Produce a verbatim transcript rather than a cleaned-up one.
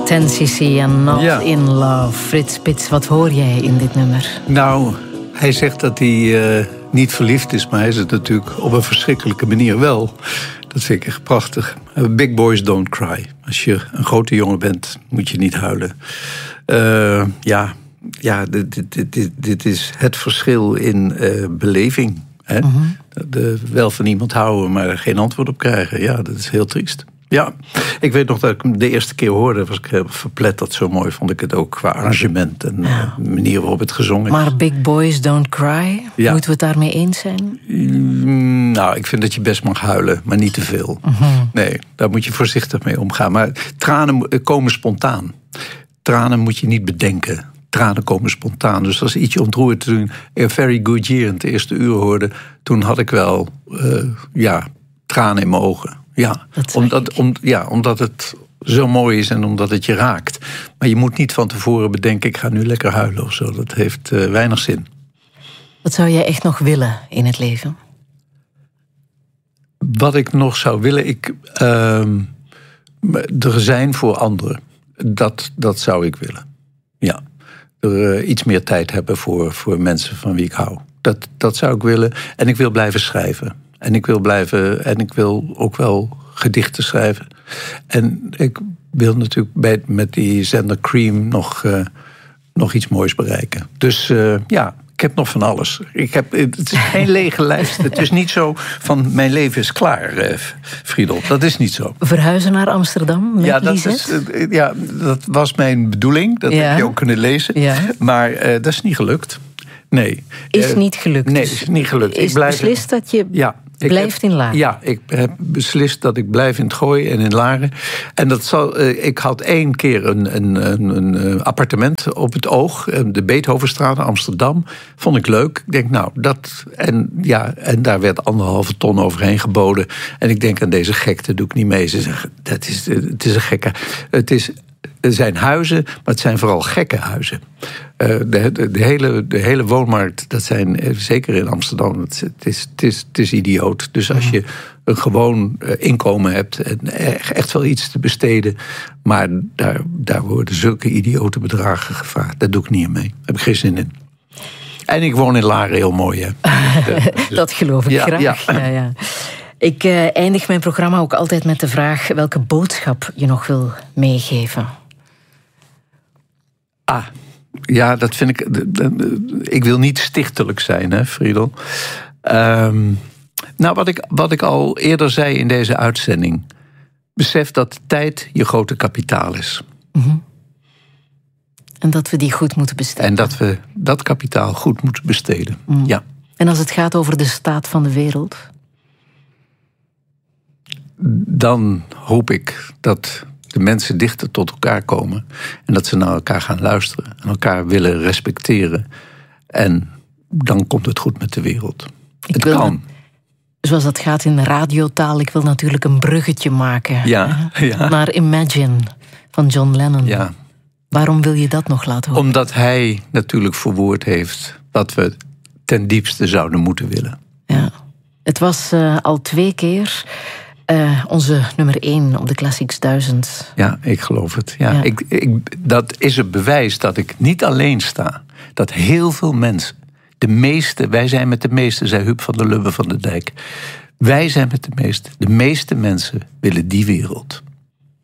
ten cc en Not Ja. in Love. Frits Spits, wat hoor jij in dit nummer? Nou, hij zegt dat hij uh, niet verliefd is, maar hij is het natuurlijk op een verschrikkelijke manier wel. Dat vind ik echt prachtig. Big boys don't cry. Als je een grote jongen bent, moet je niet huilen. Uh, ja, ja dit, dit, dit, dit is het verschil in uh, beleving. Hè? Mm-hmm. De, wel van iemand houden, maar er geen antwoord op krijgen. Ja, dat is heel triest. Ja, ik weet nog dat ik hem de eerste keer hoorde, was ik verpletterd. Zo mooi vond ik het ook qua arrangement en ja. de manier waarop het gezongen is. Maar Big Boys Don't Cry, ja. Moeten we het daarmee eens zijn? Mm, nou, ik vind dat je best mag huilen, maar niet te veel. Mm-hmm. Nee, daar moet je voorzichtig mee omgaan. Maar tranen komen spontaan. Tranen moet je niet bedenken. Tranen komen spontaan. Dus als iets ontroerd toen A Very Good Year in het eerste uur hoorde, toen had ik wel uh, ja, tranen in mijn ogen. Ja, omdat, om, ja, omdat het zo mooi is en omdat het je raakt. Maar je moet niet van tevoren bedenken, ik ga nu lekker huilen of zo. Dat heeft uh, weinig zin. Wat zou jij echt nog willen in het leven? Wat ik nog zou willen, ik uh, er zijn voor anderen. Dat, dat zou ik willen. Ja. Er uh, iets meer tijd hebben voor, voor mensen van wie ik hou. Dat, dat zou ik willen. En ik wil blijven schrijven. En ik wil blijven, en ik wil ook wel gedichten schrijven. En ik wil natuurlijk bij, met die zender Cream nog, uh, nog iets moois bereiken. Dus uh, ja, ik heb nog van alles. Ik heb, het is geen lege lijst. Het is niet zo van mijn leven is klaar, uh, Friedel. Dat is niet zo. Verhuizen naar Amsterdam met ja, dat Lisette? is, uh, ja, dat was mijn bedoeling. Dat ja. heb je ook kunnen lezen. Ja. Maar uh, dat is niet gelukt. Nee. Is uh, niet gelukt? Nee, is niet gelukt. Is ik blijf beslist dat je... Ja. Ik blijft heb, in Laren? Ja, ik heb beslist dat ik blijf in het Gooi en in Laren. En dat zal, ik had één keer een, een, een, een appartement op het oog. De Beethovenstraat in Amsterdam. Vond ik leuk. Ik denk, nou, dat... En, ja, en daar werd anderhalve ton overheen geboden. En ik denk, aan deze gekte doe ik niet mee. Ze zeggen, dat is, het is een gekke... Het is... Er zijn huizen, maar het zijn vooral gekke huizen. Uh, de, de, de, hele, de hele woonmarkt, dat zijn, zeker in Amsterdam, het is, het is, het is idioot. Dus als je een gewoon inkomen hebt en echt wel iets te besteden, maar daar, daar worden zulke idiote bedragen gevraagd, daar doe ik niet aan mee. Daar heb ik geen zin in. En ik woon in Laren, heel mooi, hè. Dus, dat geloof ik ja, graag. Ja. Ja, ja. Ik uh, eindig mijn programma ook altijd met de vraag welke boodschap je nog wil meegeven. Ah, ja, dat vind ik... Ik wil niet stichtelijk zijn, hè, Friedel. Um, nou, wat ik, wat ik al eerder zei in deze uitzending. Besef dat de tijd je grote kapitaal is. Mm-hmm. En dat we die goed moeten besteden. En dat we dat kapitaal goed moeten besteden, mm. ja. En als het gaat over de staat van de wereld? Dan hoop ik dat de mensen dichter tot elkaar komen. En dat ze naar elkaar gaan luisteren. En elkaar willen respecteren. En dan komt het goed met de wereld. Ik het wil, kan. Zoals dat gaat in radiotaal. Ik wil natuurlijk een bruggetje maken. Ja, ja. Naar Imagine van John Lennon. Ja. Waarom wil je dat nog laten horen? Omdat hij natuurlijk verwoord heeft wat we ten diepste zouden moeten willen. Ja. Het was uh, al twee keer... Uh, onze nummer één op de Classics duizend. Ja, ik geloof het. Ja, ja. Ik, ik, dat is het bewijs dat ik niet alleen sta. Dat heel veel mensen, de meeste, wij zijn met de meeste, zei Huub van der Lubbe van de Dijk. Wij zijn met de meeste. De meeste mensen willen die wereld.